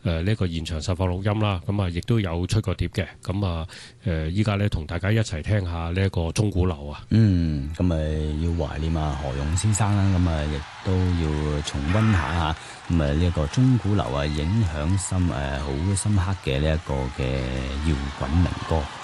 呢個現場實況錄音啦，咁啊亦都有出過碟嘅，咁啊依家咧同大家一齊聽下呢一個鐘鼓樓啊。 咁要懷念何勇先生啦，咁亦都要重溫下咁呢一個鐘鼓樓影響好深刻嘅呢一個嘅搖滾民歌。